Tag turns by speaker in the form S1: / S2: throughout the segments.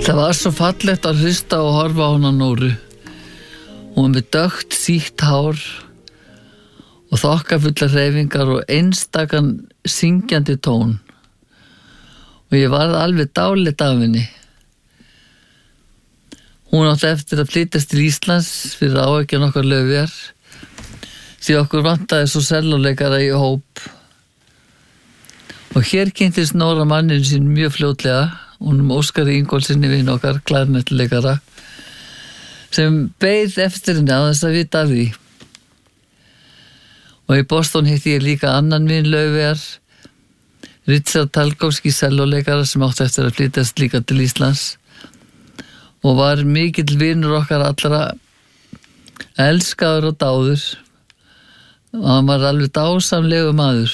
S1: Það var svo fallegt að hlusta og horfa á hana Nóru. Hún með dökkt sítt hár og þokkafullar hreyfingar og einstakan syngjandi tón. Og ég varð alveg dáleitt af henni. Hún átti eftir að flytjast til Íslands fyrir áhyggjum okkar Laufeyjar, því okkur vantaði svo sellóleikara í hóp. Og hér kynntist Nóra manninn sín mjög fljótlega, hún Óskari Ingólfssyni vin okkar, klarnettleikara, sem beið eftir henni á þess að vita af því. Og í Boston hitti ég líka annan vin Laufeyjar, Richard Talkowski sellóleikara sem átti eftir að flytjast líka til Íslands og var mikill vinur okkar allra, elskaður og dáður, og hann var alveg dásamlegu maður.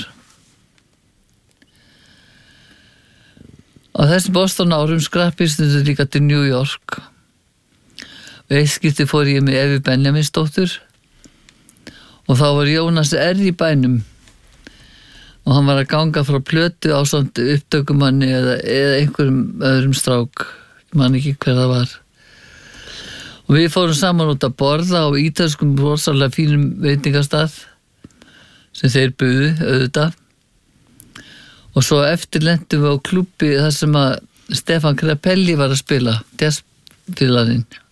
S1: Á þessum Boston árum skrappist þetta líka til New York. Og eitt skipti fór ég með Evi Benjaminsdóttur og þá var Jónas R. í bænum og hann var að ganga frá plötu ásamt upptökumanni eða einhverjum öðrum strák, ég man ekki hver það var. Og við fórum saman út að borða á ítölskum rosalega fínum veitingastað sem þeir buðu, auðvitað. Og svo eftir lentum við á klúbbi þar sem að Stefan Grappelli var að spila, jazzspilarinn.